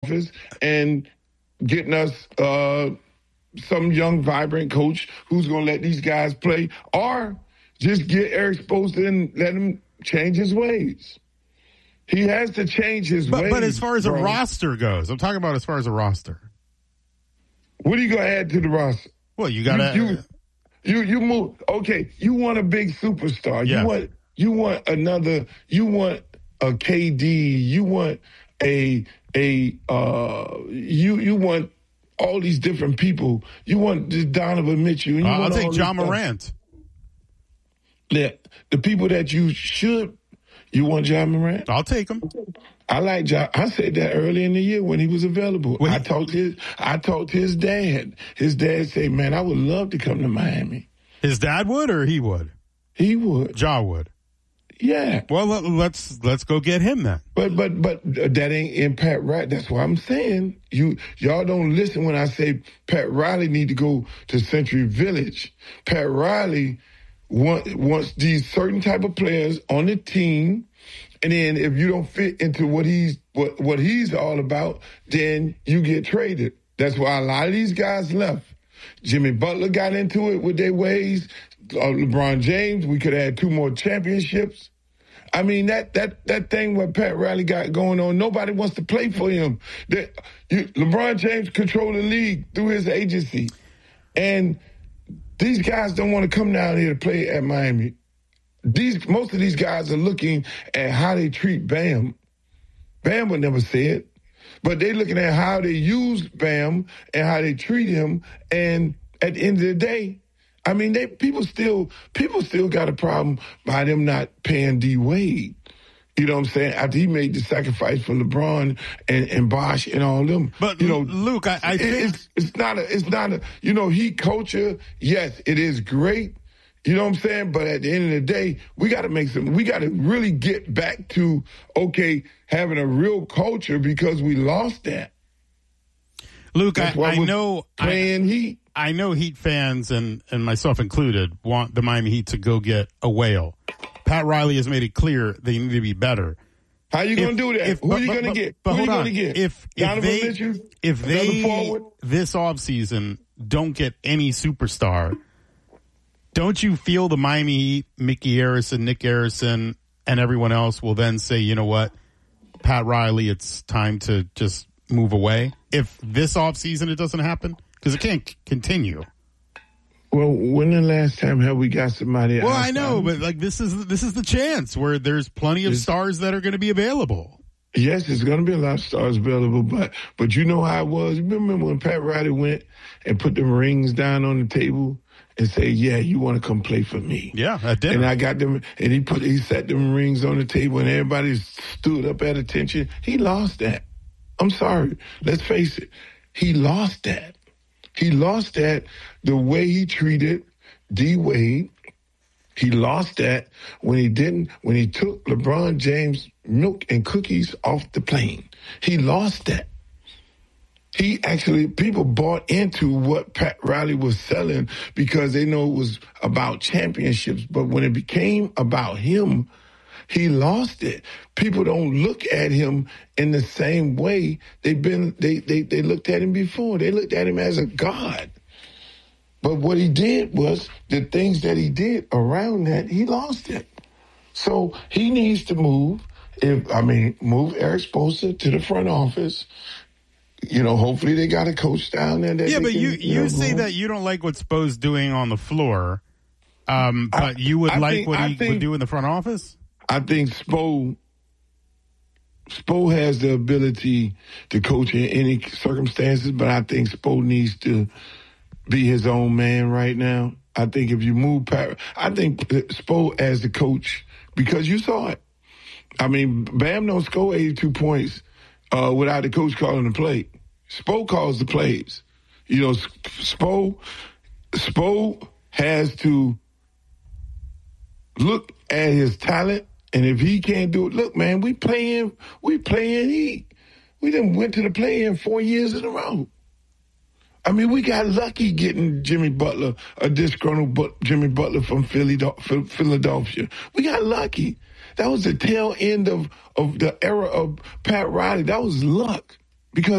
office and getting us some young, vibrant coach who's going to let these guys play, or just get Erik Spoelstra and let him change his ways. He has to change his ways. But as far as a roster goes, I'm talking about as far as a roster. What are you going to add to the roster? Well, you got to... You move. Okay, you want a big superstar. Yeah. You want another. You want a KD. You want you want all these different people. You want this Donovan Mitchell. I'll take John Morant. Yeah, the people that you should. You want John Morant? I'll take him. I like John. I said that early in the year when he was available. I talked to his dad. His dad said, "Man, I would love to come to Miami." His dad would, or he would? He would. Ja would. Yeah. Well, let's go get him then. But that ain't in Pat Riley. That's what I'm saying. Y'all don't listen when I say Pat Riley need to go to Century Village. Pat Riley wants these certain type of players on the team, and then if you don't fit into what he's all about, then you get traded. That's why a lot of these guys left. Jimmy Butler got into it with their ways. LeBron James, we could add 2 more championships. I mean, that thing what Pat Riley got going on, nobody wants to play for him. LeBron James control the league through his agency. And these guys don't want to come down here to play at Miami. Most of these guys are looking at how they treat Bam. Bam would never say it, but they're looking at how they use Bam and how they treat him. And at the end of the day, I mean, people still got a problem by them not paying D Wade. You know what I'm saying? After he made the sacrifice for LeBron and Bosh and all them. But Luke, I think it's not a heat culture. Yes, it is great. You know what I'm saying? But at the end of the day, we got to really get back to, having a real culture, because we lost that. Luke, I know playing Heat. I know Heat fans and myself included want the Miami Heat to go get a whale. Pat Riley has made it clear they need to be better. How you going to do that? Who are you going to get? But who hold are you on. going to get? If they this offseason don't get any superstar, don't you feel the Miami Heat, Mickey Arison, Nick Arison, and everyone else will then say, you know what, Pat Riley, it's time to just move away? If this offseason it doesn't happen? Because it can't continue. Well, when the last time have we got somebody? Well, I know, but this is the chance where there's plenty of stars that are going to be available. Yes, there's going to be a lot of stars available, but you know how it was. You remember when Pat Riley went and put them rings down on the table and say, "Yeah, you want to come play for me?" Yeah, I did. And I got them, and he set them rings on the table, and everybody stood up at attention. He lost that. I'm sorry. Let's face it. He lost that. He lost that the way he treated D Wade. He lost that when he took LeBron James milk and cookies off the plane. He lost that. People bought into what Pat Riley was selling because they know it was about championships. But when it became about him, he lost it. People don't look at him in the same way they looked at him before. They looked at him as a god. But what he did was the things that he did around that, he lost it. So he needs to move Erik Spoelstra to the front office. Hopefully they got a coach down there. Yeah, but you say that you don't like what Spo's doing on the floor, but you would like what he would do in the front office? I think Spo has the ability to coach in any circumstances, but I think Spo needs to be his own man right now. I think if you move I think Spo as the coach, because you saw it. I mean, Bam don't score 82 points without the coach calling the play. Spo calls the plays. Spo has to look at his talent. And if he can't do it, look, man, we playing Heat. We done went to the play-in 4 years in a row. I mean, we got lucky getting Jimmy Butler, a disgruntled Jimmy Butler from Philadelphia. We got lucky. That was the tail end of the era of Pat Riley. That was luck.